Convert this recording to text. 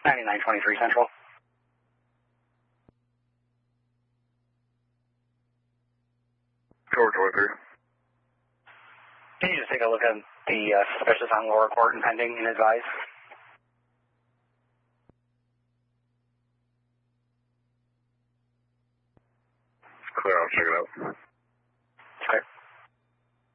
9923 Central. George Order. Can you just take a look at the suspicious on lower court and pending and advise? Clear, I'll check it out.